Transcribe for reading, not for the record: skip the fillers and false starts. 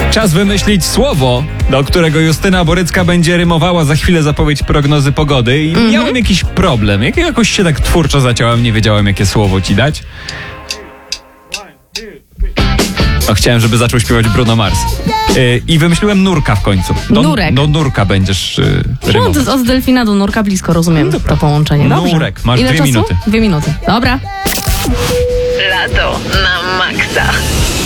Czas wymyślić słowo, do którego Justyna Borycka będzie rymowała za chwilę zapowiedź prognozy pogody. I miałem jakiś problem. Jakoś się tak twórczo zaciąłem, nie wiedziałem, jakie słowo ci dać. Chciałem, żeby zaczął śpiewać Bruno Mars. I wymyśliłem nurka w końcu. Nurek. Do nurka będziesz rymować. Od delfina do nurka blisko, rozumiem to połączenie. Dobrze. Nurek, masz Ile 2 czasu? minuty. 2 minuty. Dobra. Lato na maksa.